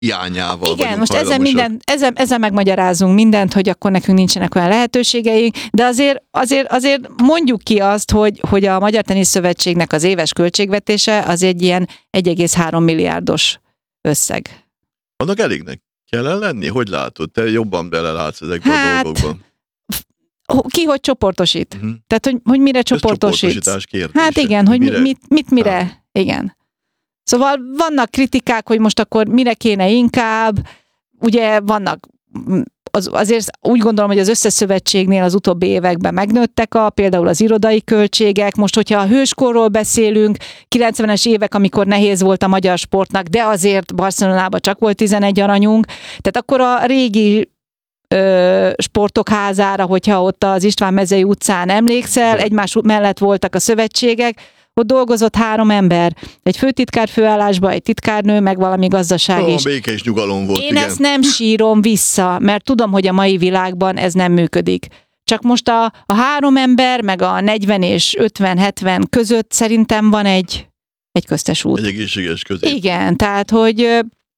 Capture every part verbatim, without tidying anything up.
hiányával igen, vagyunk most ezzel, hajlamosak. minden, ezzel, ezzel megmagyarázunk mindent, hogy akkor nekünk nincsenek olyan lehetőségeink, de azért, azért, azért mondjuk ki azt, hogy, hogy a Magyar Tenisz Szövetségnek az éves költségvetése az egy ilyen egy egész három milliárdos összeg. Annak elégnek kellene lenni? Hogy látod? Te jobban belelátsz ezekben Hát, a dolgokban. Ki hogy csoportosít? Uh-huh. Tehát, hogy, hogy mire Ez csoportosít? csoportosítás kérdése. Hát igen, hogy mire? mit, mit mire. Hát. Igen. Szóval vannak kritikák, hogy most akkor mire kéne inkább, ugye vannak, az, azért úgy gondolom, hogy az összes szövetségnél az utóbbi években megnőttek a, például az irodai költségek, most hogyha a hőskorról beszélünk, kilencvenes évek, amikor nehéz volt a magyar sportnak, de azért Barcelonában csak volt tizenegy aranyunk, tehát akkor a régi ö, sportok házára, hogyha ott az István Mezei utcán emlékszel, egymás mellett voltak a szövetségek, ott dolgozott három ember, egy főtitkár főállásban, egy titkárnő, meg valami gazdaság Ó, is. béke és nyugalom volt, Én igen. ezt nem sírom vissza, mert tudom, hogy a mai világban ez nem működik. Csak most a, a három ember, meg a negyven és ötven-hetven között szerintem van egy, egy köztes út. Egy egészséges közép. Igen, tehát, hogy...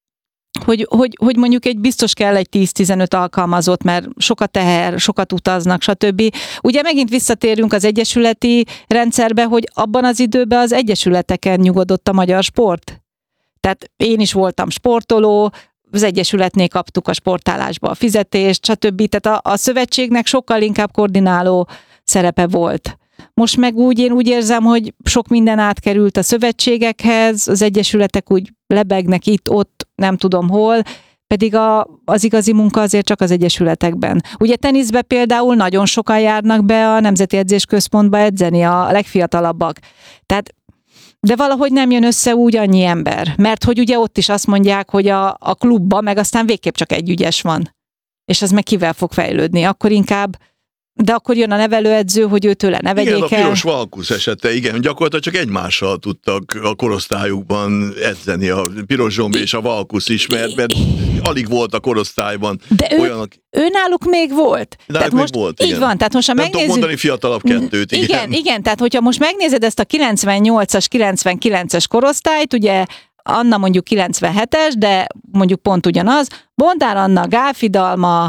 Hogy, hogy, hogy mondjuk egy biztos kell egy tíz-tizenöt alkalmazott, mert sokat teher, sokat utaznak, stb. Ugye megint visszatérünk az egyesületi rendszerbe, hogy abban az időben az egyesületeken nyugodott a magyar sport. Tehát én is voltam sportoló, az egyesületnél kaptuk a sportálásba a fizetést, stb. Tehát a, a szövetségnek sokkal inkább koordináló szerepe volt. Most meg úgy, én úgy érzem, hogy sok minden átkerült a szövetségekhez, az egyesületek úgy lebegnek itt-ott, nem tudom hol, pedig a, az igazi munka azért csak az egyesületekben. Ugye teniszbe például nagyon sokan járnak be a Nemzeti Edzésközpontba edzeni, a legfiatalabbak. Tehát, de valahogy nem jön össze úgy annyi ember, mert hogy ugye ott is azt mondják, hogy a, a klubba meg aztán végképp csak egy ügyes van. És az meg kivel fog fejlődni? Akkor inkább de akkor jön a nevelőedző, hogy őtőle ne vegyék el. Igen, a piros valkusz esete, igen, gyakorlatilag csak egymással tudtak a korosztályukban edzeni, a piros zsombi és a valkusz is, mert, mert alig volt a korosztályban. De ő, olyanok... ő náluk még volt. Náluk tehát még most, volt, így igen. van, tehát most ha nem megnézzük... tudom mondani fiatalabb kettőt, igen. Igen, igen, tehát hogyha most megnézed ezt a kilencvennyolcas, kilencvenkilences korosztályt, ugye Anna mondjuk kilencvenhetes, de mondjuk pont ugyanaz, Bondár Anna, Gálfi Dalma,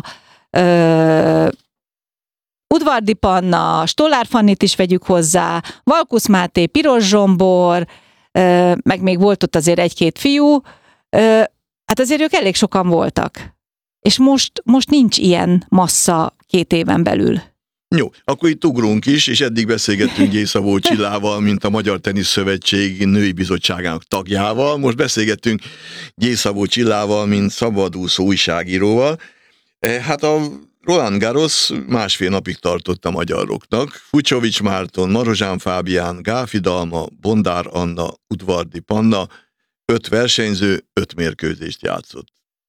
ö, Udvardi Panna, Stollár Fannit is vegyük hozzá, Valkusz Máté, Piros Zsombor, meg még volt ott azért egy-két fiú, hát azért ők elég sokan voltak. És most, most nincs ilyen massza két éven belül. Jó, akkor itt ugrunk is, és eddig beszélgettünk Gyély Szabó Csillával, mint a Magyar Tenisz Szövetség női bizottságának tagjával. Most beszélgettünk Gyély Szabó Csillával, mint szabadúszó újságíróval. Hát a Roland Garros másfél napig tartott a magyaroknak. Fucsovics Márton, Marozsán Fábián, Gálfi Dalma, Bondár Anna, Udvardi Panna, öt versenyző, öt mérkőzést játszott.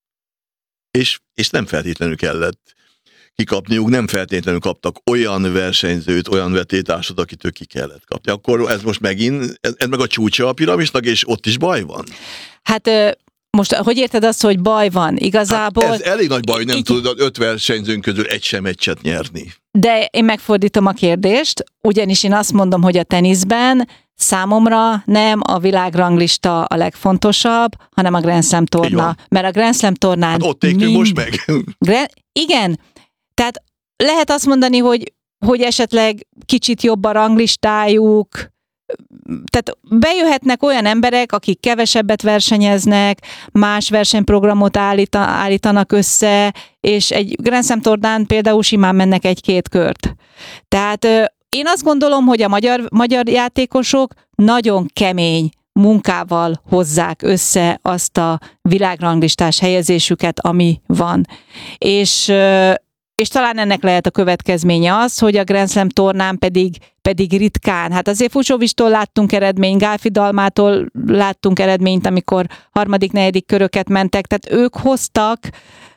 És, és nem feltétlenül kellett kikapniuk, nem feltétlenül kaptak olyan versenyzőt, olyan vetétársat, akit ők ki kellett kapni. Akkor ez most megint, ez, ez meg a csúcsa a piramisnak, és ott is baj van? Hát... Most, hogy érted azt, hogy baj van? Igazából... Hát ez elég nagy baj, hogy nem tudod öt versenyzőn közül egy sem meccset nyerni. De én megfordítom a kérdést, ugyanis én azt mondom, hogy a teniszben számomra nem a világranglista a legfontosabb, hanem a Grand Slam torna. Mert a Grand Slam tornán... Hát ott égtünk mind... most meg. Grand... Igen, tehát lehet azt mondani, hogy, hogy esetleg kicsit jobb a ranglistájuk, tehát bejöhetnek olyan emberek, akik kevesebbet versenyeznek, más versenyprogramot állít, állítanak össze, és egy Grand Slam tornán például simán mennek egy-két kört. Tehát én azt gondolom, hogy a magyar, magyar játékosok nagyon kemény munkával hozzák össze azt a világranglistás helyezésüket, ami van. És És talán ennek lehet a következménye az, hogy a Grand Slam tornán pedig, pedig ritkán. Hát azért Fucsovistól láttunk eredményt, Gálfi Dalmától láttunk eredményt, amikor harmadik, negyedik köröket mentek, tehát ők hoztak.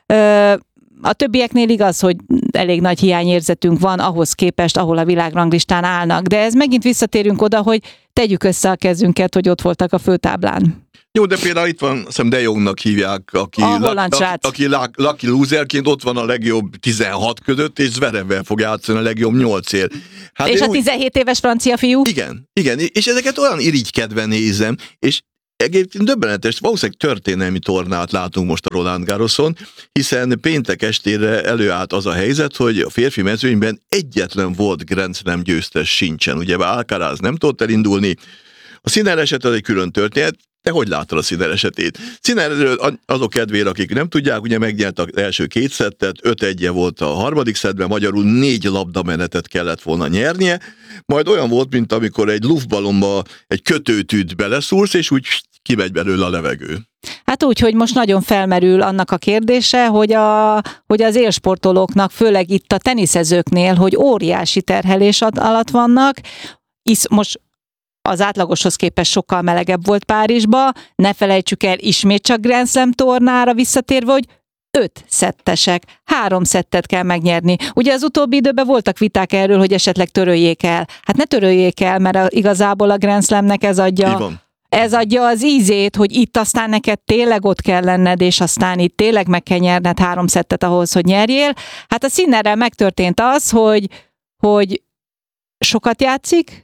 A többieknél igaz, hogy elég nagy hiányérzetünk van ahhoz képest, ahol a világranglistán állnak. De ez megint visszatérünk oda, hogy tegyük össze a kezünket, hogy ott voltak a főtáblán. Jó, de például itt van, hiszem De Jongnak hívják, aki, lak, aki, aki lucky loserként ott van a legjobb tizenhat között, és Zverevvel fog játszani a legjobb nyolcért. Hát és a úgy... tizenhét éves francia fiú? Igen, igen, és ezeket olyan irigykedve nézem, és Egyébként döbbenetes, valószínűleg történelmi tornát látunk most a Roland Garroson, hiszen péntek estére előállt az a helyzet, hogy a férfi mezőnyben egyetlen volt Grand Slam győztes sincsen. Ugye Alcaraz nem tudott elindulni, a Sinner eset az egy külön történet. Te hogy láttad a Sinner esetét? Sinnerről azok kedvére, akik nem tudják, ugye megnyert az első két szettet, öt egy volt a harmadik szettben, magyarul négy labdamenetet kellett volna nyernie, majd olyan volt, mint amikor egy luftballonba egy kötőtűt beleszúrsz, és úgy kimegy belőle a levegő. Hát úgy, hogy most nagyon felmerül annak a kérdése, hogy, a, hogy az élsportolóknak, főleg itt a teniszezőknél, hogy óriási terhelés alatt vannak, hisz most az átlagoshoz képest sokkal melegebb volt Párizsba, ne felejtsük el ismét csak Grand Slam tornára visszatérve, hogy öt szettesek, három szettet kell megnyerni. Ugye az utóbbi időben voltak viták erről, hogy esetleg töröljék el. Hát ne töröljék el, mert a, igazából a Grand Slamnek ez adja, ez adja az ízét, hogy itt aztán neked tényleg ott kell lenned, és aztán itt tényleg meg kell nyerned három szettet ahhoz, hogy nyerjél. Hát a Sinnerrel megtörtént az, hogy, hogy sokat játszik,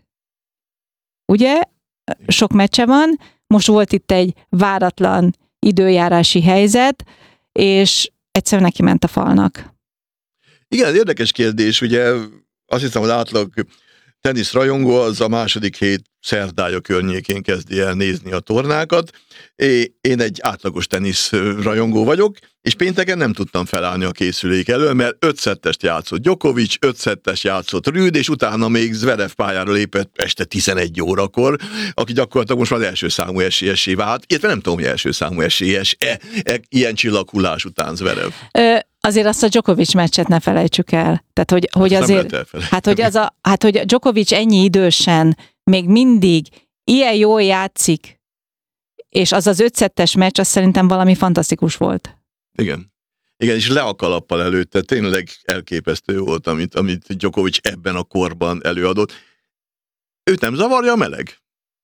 ugye? Sok meccse van, most volt itt egy váratlan időjárási helyzet, és egyszerűen neki ment a falnak. Igen, ez érdekes kérdés, ugye azt hiszem, hogy átlag tenisz rajongó az a második hét szerdája környékén kezdi el nézni a tornákat. Én egy átlagos tenisz rajongó vagyok, és pénteken nem tudtam felállni a készülék elől, mert öt szettest játszott Djokovic, öt szettest játszott Rüd, és utána még Zverev pályára lépett este tizenegy órakor, aki gyakorlatilag most már az első számú esélyessé vált, illetve nem tudom, hogy első számú esélyes, e, e, ilyen csillaghullás után Zverev. Ö, azért azt a Djokovic meccset ne felejtsük el. Tehát, hogy, hogy azért, hát hogy, az a, hát, hogy Djokovic ennyi idősen még mindig ilyen jól játszik, és az az ötszettes meccs, az szerintem valami fantasztikus volt. Igen. Igen, és le a kalappal előtte, tényleg elképesztő volt, amit, amit Djokovic ebben a korban előadott. Őt nem zavarja a meleg?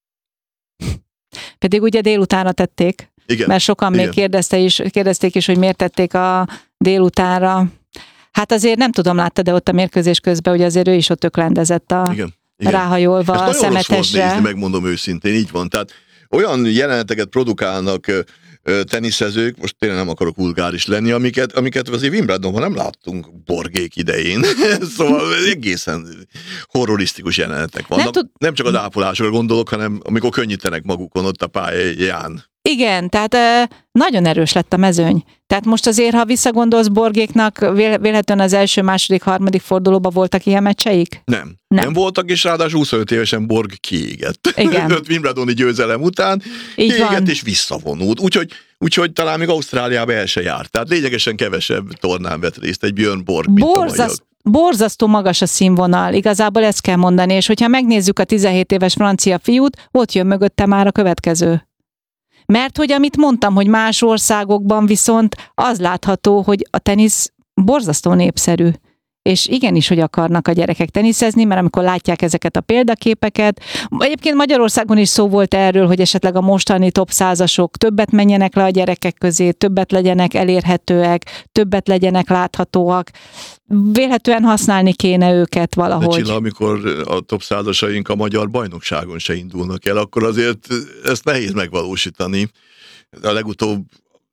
Pedig ugye délutánra tették, igen, mert sokan igen. még kérdezte is, kérdezték is, hogy miért tették a délutánra. Hát azért nem tudom, látta, de ott a mérkőzés közben, hogy azért ő is ott öklendezett a igen, igen. ráhajolva a szemetesre. Ezt nagyon nézni, megmondom őszintén, így van. Tehát olyan jeleneteket produkálnak teniszezők, most tényleg nem akarok vulgáris lenni, amiket, amiket azért Wimbledonban nem láttunk Borgék idején. Szóval egészen horrorisztikus jelenetek vannak. Nem, tud... nem csak az ápolásra gondolok, hanem amikor könnyítenek magukon ott a pályán. Igen, tehát e, nagyon erős lett a mezőny. Tehát most azért, ha visszagondolsz Borgéknak, véletlenül az első, második, harmadik fordulóban voltak ilyen meccseik? Nem. Nem, nem voltak, és ráadásul huszonöt évesen Borg kiégett. Igen. öt Wimbledoni győzelem után így kiégett van. És visszavonult. Úgyhogy, úgyhogy talán még Ausztráliába el se járt. Tehát lényegesen kevesebb tornán vett részt egy Björn Borg, mint Borzaszt- a magyar. Borzasztó magas a színvonal, igazából ezt kell mondani, és hogyha megnézzük a tizenhét éves francia fiút, ott jön mögötte már a következő. Mert hogy amit mondtam, hogy más országokban viszont az látható, hogy a tenisz borzasztó népszerű. És igenis, hogy akarnak a gyerekek teniszezni, mert amikor látják ezeket a példaképeket, egyébként Magyarországon is szó volt erről, hogy esetleg a mostani top százasok többet menjenek le a gyerekek közé, többet legyenek elérhetőek, többet legyenek láthatóak. Vélhetően használni kéne őket valahogy. De Csilla, amikor a top százasaink a magyar bajnokságon se indulnak el, akkor azért ezt nehéz megvalósítani. A legutóbb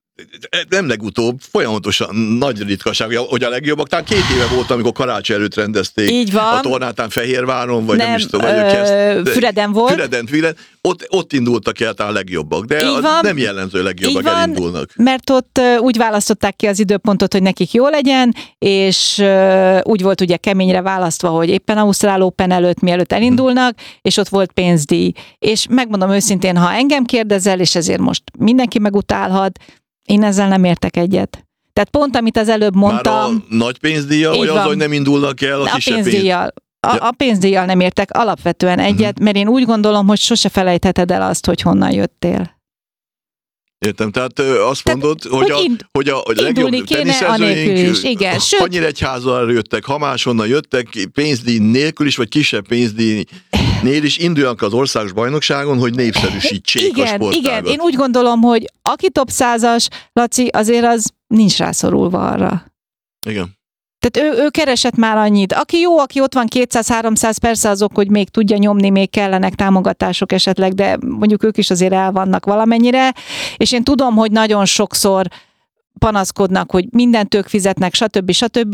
nem legutóbb, folyamatosan nagy ritkaság, hogy a legjobbak. Talán két éve volt, amikor karácsony előtt rendezték így van. A tornátán Fehérváron, vagy nem, nem is tudom, ö, kezd, Füreden volt. Füreden, Füreden. Ott, ott indultak el talán a legjobbak, de nem jellemző legjobbak van, elindulnak. Mert ott úgy választották ki az időpontot, hogy nekik jó legyen, és úgy volt ugye keményre választva, hogy éppen Ausztrál Open előtt, mielőtt elindulnak, hmm. és ott volt pénzdíj. És megmondom őszintén, ha engem kérdezel, és ezért most mindenki megutálhat, én ezzel nem értek egyet. Tehát pont, amit az előbb mondtam... Már a nagy pénzdíjjal, vagy az, hogy nem indulnak el a, a kisebb pénzdíjjal. A, a pénzdíjjal nem értek alapvetően egyet, uh-huh. mert én úgy gondolom, hogy sose felejtheted el azt, hogy honnan jöttél. Értem, tehát azt tehát, mondod, hogy, hogy, a, hogy a, a legjobb teniszezőink Anyiregyházal jöttek, ha máshonnan jöttek, pénzdíj nélkül is, vagy kisebb pénzdíjnél is indulnak az országos bajnokságon, hogy népszerűsítsék igen, a sportágat. Igen, én úgy gondolom, hogy aki top százas, Laci, azért az nincs rászorulva arra. Igen. Tehát ő, ő keresett már annyit. Aki jó, aki ott van kétszáz-háromszáz, persze azok, hogy még tudja nyomni, még kellenek támogatások esetleg, de mondjuk ők is azért el vannak valamennyire, és én tudom, hogy nagyon sokszor panaszkodnak, hogy mindent ők fizetnek, stb. stb.,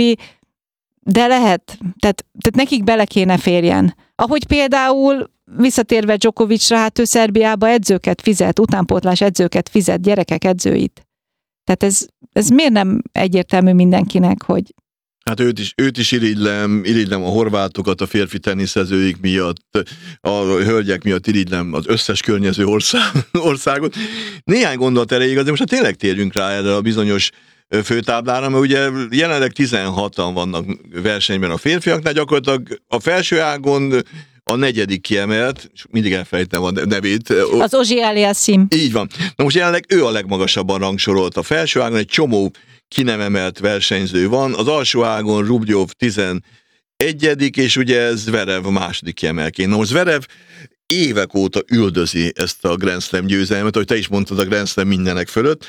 de lehet, tehát, tehát nekik bele kéne férjen. Ahogy például visszatérve Djokovicra, hát ő Szerbiába edzőket fizet, utánpótlás edzőket fizet, gyerekek edzőit. Tehát ez, ez miért nem egyértelmű mindenkinek, hogy Hát őt is, őt is irigylem, irigylem a horvátokat a férfi teniszezőik miatt, a hölgyek miatt irigylem az összes környező ország, országot. Néhány gondolat erejéig, de most ha tényleg térjünk rá erre a bizonyos főtáblára, mert ugye jelenleg tizenhatan vannak versenyben a férfiaknál, gyakorlatilag a felső ágon a negyedik kiemelt, és mindig elfelejtem a nevét. Az Auger-Aliassime. Így van. Na most jelenleg ő a legmagasabban rangsorolt a felső ágon, egy csomó ki nem emelt versenyző van. Az alsó ágon Rubljov tizenegyedik és ugye Zverev második kiemelként. Na most Zverev évek óta üldözi ezt a Grand Slam győzelmet, ahogy te is mondtad, a Grand Slam mindenek fölött.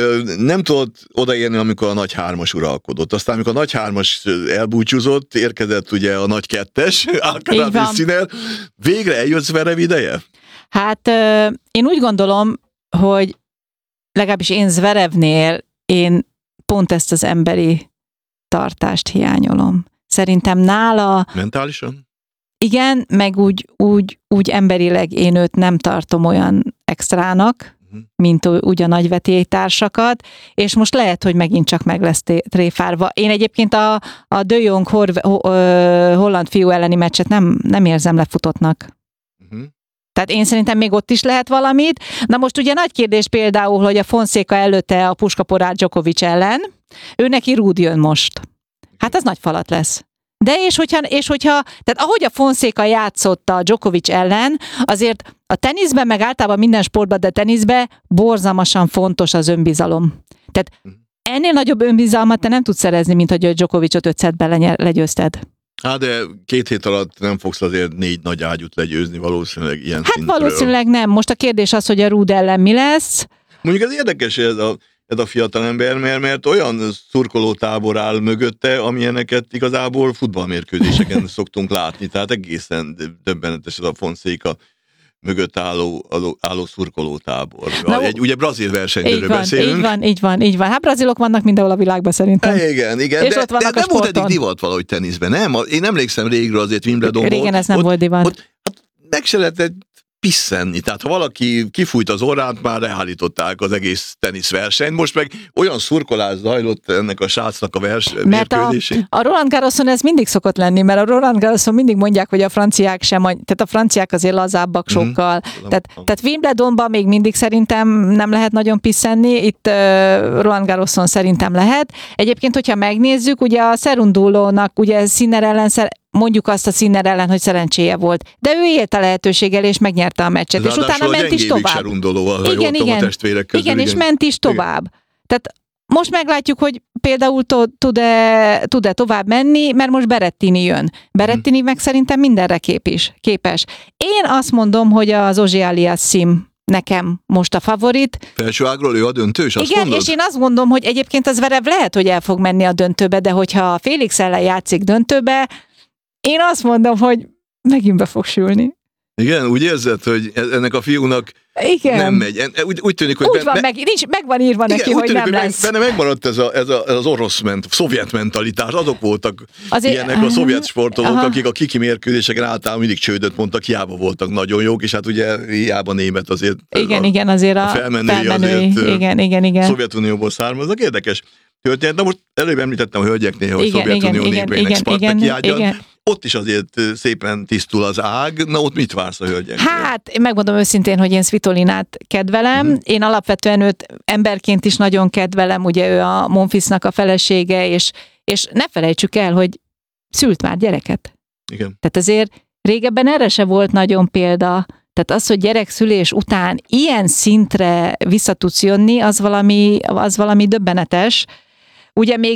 Nem tudott odaérni, amikor a nagy hármas uralkodott. Aztán, amikor a nagy hármas elbúcsúzott, érkezett ugye a nagy kettes, Alcaraz és Sinner. Végre eljött Zverev ideje? Hát én úgy gondolom, hogy legalábbis én Zverevnél én pont ezt az emberi tartást hiányolom. Szerintem nála... Mentálisan? Igen, meg úgy, úgy, úgy emberileg én őt nem tartom olyan extrának, uh-huh. mint úgy a nagyvetélytársakat, és most lehet, hogy megint csak meg lesz tréfárva. Én egyébként a, a De Jong Horv- ho, ö, holland fiú elleni meccset nem, nem érzem lefutottnak. Uh-huh. Tehát én szerintem még ott is lehet valamit. Na most ugye nagy kérdés például, hogy a Fonseca előtte a puskaporát Djokovic ellen, ő neki rúd jön most. Hát ez nagy falat lesz. De és hogyha, és hogyha, tehát ahogy a Fonseca játszott a Djokovic ellen, azért a teniszben, meg általában minden sportban, de teniszben borzalmasan fontos az önbizalom. Tehát ennél nagyobb önbizalmat te nem tudsz szerezni, mint hogy a Djokovicot öt szettben legyőzted. Hát de két hét alatt nem fogsz azért négy nagy ágyút legyőzni valószínűleg ilyen Hát szintről. valószínűleg nem. Most a kérdés az, hogy a rúd ellen mi lesz. Mondjuk ez érdekes, ez a ez a fiatalember, mert, mert olyan szurkolótábor áll mögötte, amilyeneket igazából futballmérkőzéseken szoktunk látni, tehát egészen döbbenetes ez a Fonseca mögött álló, álló, álló szurkolótábor. Na, egy, ugye brazil versenyről beszélünk. Így van, így van, így van. Hát brazilok vannak mindenhol a világban szerintem. É, igen, igen. És de, ott vannak de a nem volt sporton. eddig divat valahogy teniszben, nem? Én emlékszem régről azért Wimbledonból. Régen ez nem ott, volt divat. Ott, ott meg se lehetett pisszenni. Tehát ha valaki kifújt az orrát, már leállították az egész teniszversenyt. Most meg olyan szurkolás zajlott ennek a srácnak a vers mert mérkőzésén. A, a Roland Garroson ez mindig szokott lenni, mert a Roland Garroson mindig mondják, hogy a franciák sem, tehát a franciák azért lazábbak sokkal. Mm-hmm. Tehát, tehát Wimbledonban még mindig szerintem nem lehet nagyon pisszenni, itt uh, Roland Garroson szerintem lehet. Egyébként, hogyha megnézzük, ugye a Cerundolónak ugye Sinner ellen mondjuk azt a Sinner ellen, hogy szerencséje volt. De ő élt a lehetőséggel, és megnyerte a meccset. És utána ment is tovább. Igen, igen, igen, igen, és ment is tovább. Igen. Tehát most meglátjuk, hogy például tud-e, tud-e tovább menni, mert most Berrettini jön. Berrettini hmm. meg szerintem mindenre képes. képes. Én azt mondom, hogy az Auger-Aliassime nekem most a favorit. Felső ágról ő a döntős, azt igen, mondod? És én azt mondom, hogy egyébként az Zverev lehet, hogy el fog menni a döntőbe, de hogyha Félix ellen játszik döntőbe, én azt mondom, hogy megint be fog sülni. Igen, úgy érzed, hogy ennek a fiúnak igen. nem megy. Úgy, úgy tűnik, hogy... Úgy ben, van, be, meg, nincs, meg van írva igen, neki, hogy tűnik, nem hogy lesz. Benne megmaradt ez, a, ez, a, ez az orosz ment, szovjet mentalitás. Azok voltak azért, ilyenek a szovjet sportolók, aha. akik a kiki mérkőzéseken általában mindig csődöt mondtak, hiába voltak nagyon jók, és hát ugye hiába német azért. Igen, a, igen, azért a, a felmenői, felmenői azért igen, igen, igen. Szovjetunióból származnak. Érdekes történet. Na most előbb említettem a hölgyeknél, hogy igen, Szovjetunió igen, népének Spartaki ágyal. Igen. Ott is azért szépen tisztul az ág. Na ott mit vársz a hölgyeknél? Hát, én megmondom őszintén, hogy én Svitolinát kedvelem. Uh-huh. Én alapvetően őt emberként is nagyon kedvelem, ugye ő a Monfilsnak a felesége, és, és ne felejtsük el, hogy szült már gyereket. Igen. Tehát azért régebben erre se volt nagyon példa. Tehát az, hogy gyerekszülés után ilyen szintre vissza tudsz jönni, az valami, az valami döbbenetes. Ugye még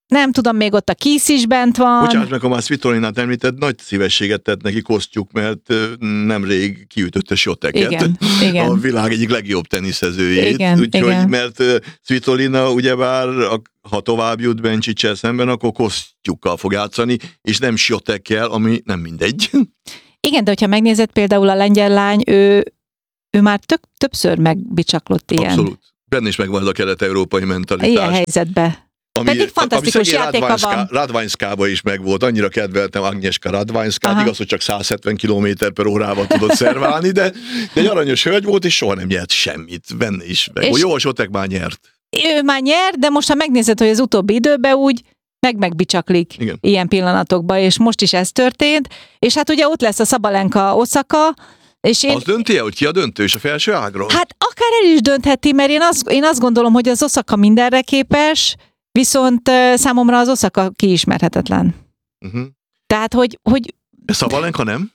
nem tudom, még ott a Kiss is bent van. Bocsáss meg, ha már Svitolinát említed, nagy szívességet tett neki Kosztjuk, mert nemrég kiütötte Swiateket, igen, igen. a világ egyik legjobb teniszezőjét. Igen, úgyhogy, igen. mert Svitolina ugyebár, ha tovább jut Bencsicsel szemben, akkor Kosztjukkal fog játszani, és nem Swiatekkel, ami nem mindegy. Igen, de hogyha megnézed például a lengyel lány, ő, ő már tök, többször megbicsaklott ilyen. Abszolút. Benne is megvan a kelet-európai mentalitás. Ilyen helyzetbe. Ami, Pedig fantasztikus ami játéka van. Radványszkába is megvolt, annyira kedveltem Agnieszka Radványszkát, igaz, hogy csak száz hetven kilométer per órával tudott szerválni, de, de egy aranyos hölgy volt, és soha nem nyert semmit. Benne is. És jó, a Swiatek már nyert. Ő már nyert, de most ha megnézed, hogy az utóbbi időben úgy meg megbicsaklik Igen. ilyen pillanatokban, és most is ez történt, és hát ugye ott lesz a Sabalenka Osaka, és én... Az dönti-e, hogy ki a döntős a felső ágról? Hát akár el is döntheti, mert én azt, én azt gondolom, hogy az Osaka mindenre képes, viszont számomra az Osaka kiismerhetetlen. Uh-huh. Tehát, hogy... hogy Sabalenka nem?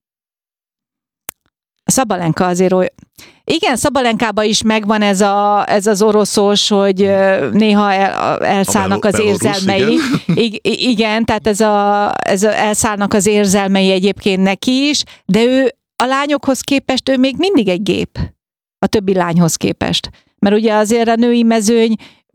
Sabalenka azért olyan... Igen, Szabalenkában is megvan ez, a, ez az oroszos, hogy néha el, elszállnak az érzelmei. Igen. igen, tehát ez, a, ez a, elszállnak az érzelmei egyébként neki is, de ő a lányokhoz képest ő még mindig egy gép. A többi lányhoz képest. Mert ugye azért a női mezőny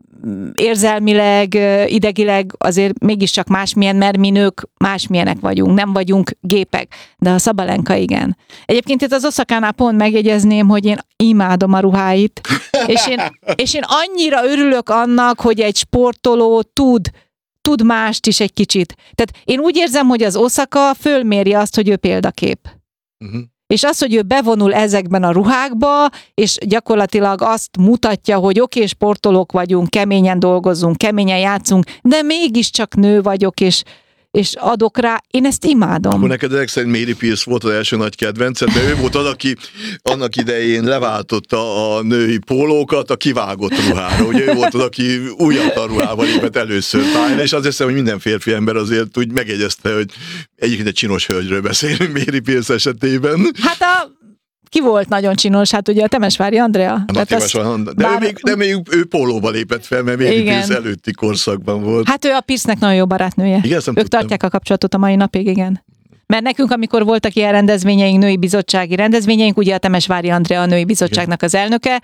érzelmileg, idegileg azért mégiscsak másmilyen, mert mi nők másmilyenek vagyunk, nem vagyunk gépek, de a Sabalenka igen. Egyébként itt az Oszakánál pont megjegyezném, hogy én imádom a ruháit, és én, és én annyira örülök annak, hogy egy sportoló tud, tud mást is egy kicsit. Tehát én úgy érzem, hogy az Osaka fölméri azt, hogy ő példakép. Uh-huh. És az, hogy ő bevonul ezekben a ruhákba, és gyakorlatilag azt mutatja, hogy oké, okay, sportolók vagyunk, keményen dolgozunk, keményen játszunk, de mégiscsak nő vagyok, és, és adok rá. Én ezt imádom. Akkor neked ezek szerint Mary Pierce volt az első nagy kedvenced, de ő volt az, aki annak idején leváltotta a női pólókat a kivágott ruhára. Ugye ő volt az, aki újabban ruhával lépett először pályán, és azt hiszem, hogy minden férfi ember azért úgy megjegyezte, hogy egyébként egy csinos hölgyről beszélünk Mary Pierce esetében. Hát a... Ki volt nagyon csinos? Hát ugye a Temesvári Andrea. A Temesvári, de, bár... ő még, de még ő pólóba lépett fel, mert Mary Pierce előtti korszakban volt. Hát ő a Pierce-nek nagyon jó barátnője. Igen, ők tudtam. Tartják a kapcsolatot a mai napig, igen. Mert nekünk, amikor voltak ilyen rendezvényeink, női bizottsági rendezvényeink, ugye a Temesvári Andrea a női bizottságnak az elnöke,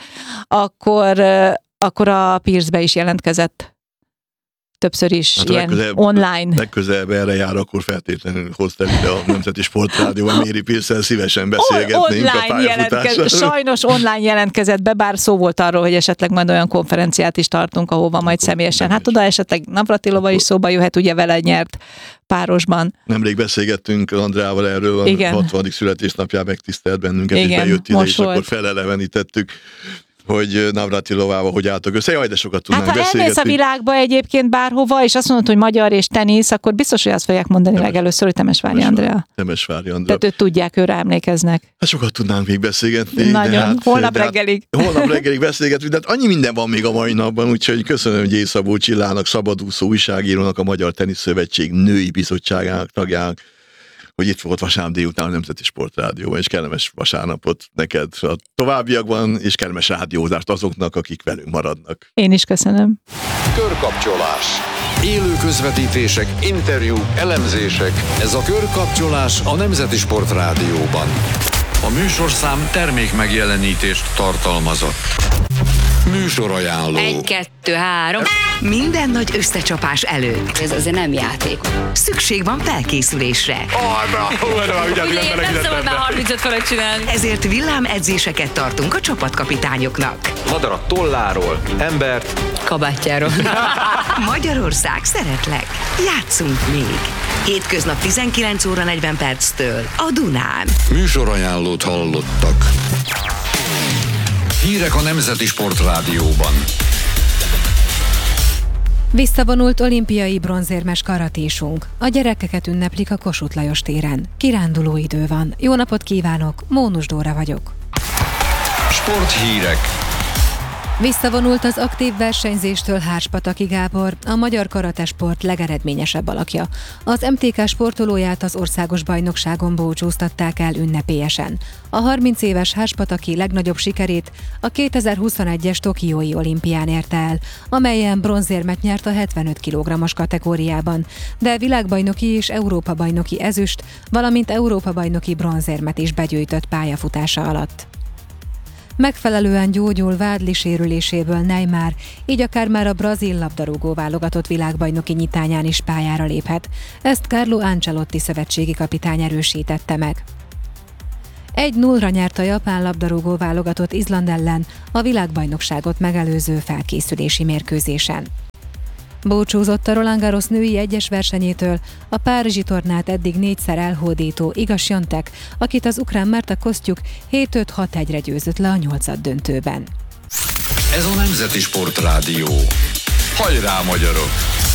akkor, akkor a Pierce-be is jelentkezett. Többször is, hát ilyen legközelebb, online. Legközelebb erre jár, akkor feltétlenül hoztál ide a Nemzeti Sportrádióban, Mary Pierce-el szívesen beszélgetnénk a pályafutásról. Sajnos online jelentkezett be, bár szó volt arról, hogy esetleg majd olyan konferenciát is tartunk, ahova majd személyesen. Hát oda esetleg Navratilova is szóba jöhet, ugye vele nyert párosban. Nemrég beszélgettünk Andreával erről, a hatvadik születésnapján megtisztelt bennünket, igen, és bejött ide, és volt. Akkor felelevenítettük, hogy Navratilovával hogy álltak össze. Jaj, de sokat tudnánk hát, ha beszélgetni. elmész a világba egyébként bárhova, és azt mondod, hogy magyar és tenisz, akkor biztos, hogy azt fogják mondani Temes, legelőször, hogy Temesvári Andrea. Temesvári Andrea. Tehát őt tudják, őre emlékeznek. Hát sokat tudnánk még beszélgetni. Nagyon. Hát, holnap hát, reggelig. Holnap reggelig beszélgetni, de hát annyi minden van még a mai napban, úgyhogy köszönöm Gyély Szabó Csillának, szabadúszó újságírónak, a Magyar Teniszszövetség női bizottságának tagjának, hogy itt volt vasárnap délután a Nemzeti Sportrádióban, és kellemes vasárnapot neked a továbbiakban, és kellemes rádiózást azoknak, akik velünk maradnak. Én is köszönöm. Körkapcsolás. Élő közvetítések, interjúk, elemzések. Ez a Körkapcsolás a Nemzeti Sportrádióban. A műsorszám termék megjelenítést tartalmazott. Műsorajánló. Egy, kettő, három. Minden nagy összecsapás előtt. Ez azért nem játék. Szükség van felkészülésre. Ugye nem szabad már harmincöt fölött csinálni. Ezért villámedzéseket tartunk a csapatkapitányoknak. Madarat tolláról, embert kabátjáról. Magyarország, szeretlek. Játszunk még. Hétköznap tizenkilenc óra negyven perctől a Dunán. Műsorajánlót hallottak. Hírek a Nemzeti Sportrádióban. Visszavonult olimpiai bronzérmes karatésunk. A gyerekeket ünneplik a Kossuth Lajos téren. Kiránduló idő van. Jó napot kívánok, Mónus Dóra vagyok. Sporthírek. Visszavonult az aktív versenyzéstől Hárspataki Gábor, a magyar karatesport legeredményesebb alakja. Az em té ká sportolóját az országos bajnokságon búcsúztatták el ünnepélyesen. A harminc éves Hárspataki legnagyobb sikerét a kétezer-huszonegyes Tokiói olimpián érte el, amelyen bronzérmet nyert a hetvenöt kilogrammos kategóriában, de világbajnoki és Európa-bajnoki ezüst, valamint Európa-bajnoki bronzérmet is begyűjtött pályafutása alatt. Megfelelően gyógyul vádli sérüléséből Neymar, így akár már a brazil labdarúgó válogatott világbajnoki nyitányán is pályára léphet. Ezt Carlo Ancelotti szövetségi kapitány erősítette meg. egy nullra nyert a japán labdarúgó válogatott Izland ellen a világbajnokságot megelőző felkészülési mérkőzésen. Búcsúzott a Roland Garros női egyes versenyétől a párizsi tornát eddig négyszer elhódító Iga Świątek, akit az ukrán Marta Kostyuk hét öt hat egyre győzött le a nyolcaddöntőben. Ez a Nemzeti Sportrádió. Hajrá, magyarok!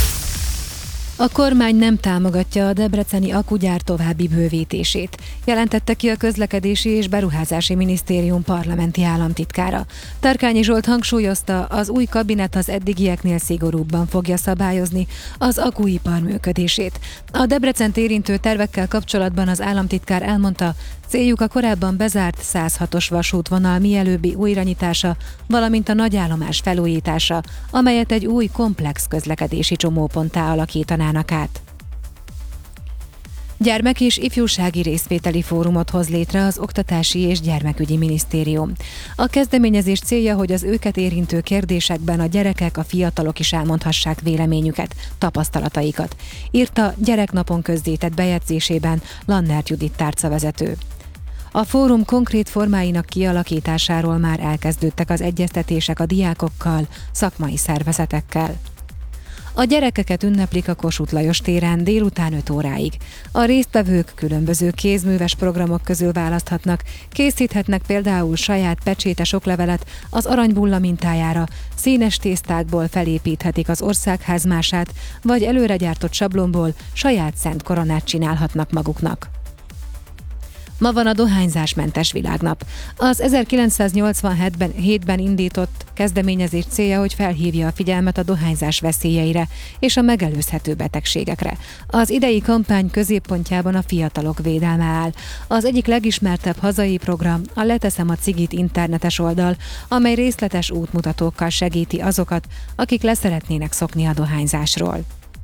A kormány nem támogatja a debreceni akugyár további bővítését, jelentette ki a Közlekedési és Beruházási Minisztérium parlamenti államtitkára. Tarkányi Zsolt hangsúlyozta, az új kabinet az eddigieknél szigorúbban fogja szabályozni az akuipar működését. A Debrecent érintő tervekkel kapcsolatban az államtitkár elmondta, céljuk a korábban bezárt száz hatos vasútvonal mielőbbi újranyitása, valamint a nagyállomás felújítása, amelyet egy új komplex közlekedési csomóponttá alakítanának át. Gyermek- és ifjúsági részvételi fórumot hoz létre az Oktatási és Gyermekügyi Minisztérium. A kezdeményezés célja, hogy az őket érintő kérdésekben a gyerekek, a fiatalok is elmondhassák véleményüket, tapasztalataikat, írta Gyereknapon közzétett bejegyzésében Lannert Judit tárcavezető. A fórum konkrét formáinak kialakításáról már elkezdődtek az egyeztetések a diákokkal, szakmai szervezetekkel. A gyerekeket ünneplik a Kossuth Lajos téren délután öt óráig. A résztvevők különböző kézműves programok közül választhatnak, készíthetnek például saját pecsétes oklevelet az aranybulla mintájára, színes tésztákból felépíthetik az országházmását, vagy előre gyártott sablonból saját szent koronát csinálhatnak maguknak. Ma van a dohányzásmentes világnap. Az ezerkilencszáznyolcvanhétben indított kezdeményezés célja, hogy felhívja a figyelmet a dohányzás veszélyeire és a megelőzhető betegségekre. Az idei kampány középpontjában a fiatalok védelme áll. Az egyik legismertebb hazai program a Leteszem a cigit internetes oldal, amely részletes útmutatókkal segíti azokat, akik leszeretnének szokni a dohányzásról.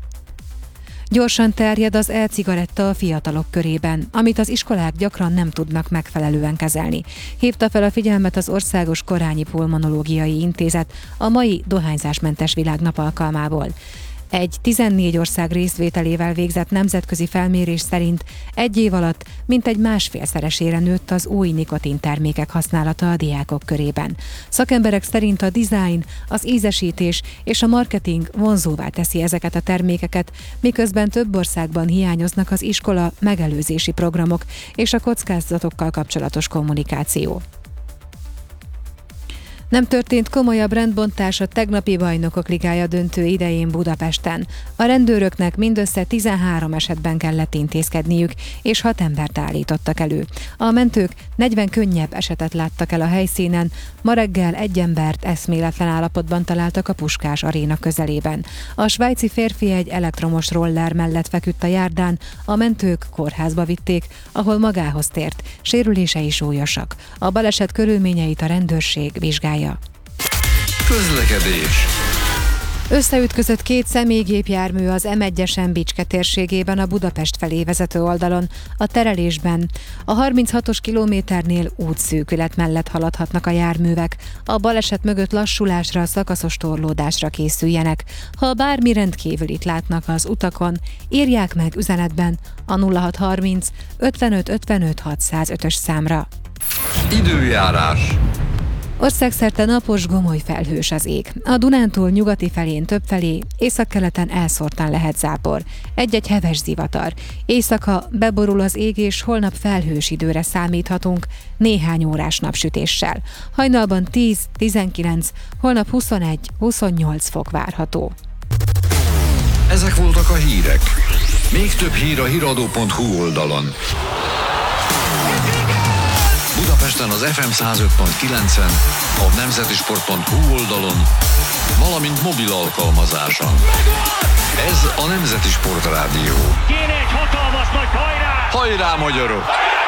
Gyorsan terjed az e-cigaretta a fiatalok körében, amit az iskolák gyakran nem tudnak megfelelően kezelni. Hívta fel a figyelmet az Országos Korányi Pulmonológiai Intézet a mai dohányzásmentes világnap alkalmából. Egy tizennégy ország részvételével végzett nemzetközi felmérés szerint egy év alatt mintegy másfélszeresére nőtt az új nikotintermékek használata a diákok körében. Szakemberek szerint a dizájn, az ízesítés és a marketing vonzóvá teszi ezeket a termékeket, miközben több országban hiányoznak az iskola megelőzési programok és a kockázatokkal kapcsolatos kommunikáció. Nem történt komolyabb rendbontás a tegnapi Bajnokok Ligája döntő idején Budapesten. A rendőröknek mindössze tizenhárom esetben kellett intézkedniük, és hat embert állítottak elő. A mentők negyven könnyebb esetet láttak el a helyszínen, ma reggel egy embert eszméletlen állapotban találtak a Puskás aréna közelében. A svájci férfi egy elektromos roller mellett feküdt a járdán, a mentők kórházba vitték, ahol magához tért, sérülései súlyosak. A baleset körülményeit a rendőrség vizsgálja. Közlekedés. Összeütközött két személygépjármű az em egyesen Bicske térségében a Budapest felé vezető oldalon, a terelésben. A harminchatos kilométernél útszűkület mellett haladhatnak a járművek. A baleset mögött lassulásra, szakaszos torlódásra készüljenek. Ha bármi rendkívülit látnak az utakon, írják meg üzenetben a nulla hat harminc ötvenöt ötvenöt hatszázötös számra. Időjárás. Országszerte napos, gomoly felhős az ég. A Dunántúl nyugati felén többfelé, északkeleten elszórtan lehet zápor. Egy-egy heves zivatar. Éjszaka beborul az ég, és holnap felhős időre számíthatunk, néhány órás napsütéssel. Hajnalban tíz-tizenkilenc, holnap huszonegy-huszonnyolc fok várható. Ezek voltak a hírek. Még több hír a híradó pont hu oldalon. Budapesten az ef em száz öt pont kilencen, a nemzetisport pont hu oldalon, valamint mobil alkalmazáson. Ez a Nemzeti Sport Rádió. Kéne egy hatalmas nagy hajrá! Hajrá, magyarok!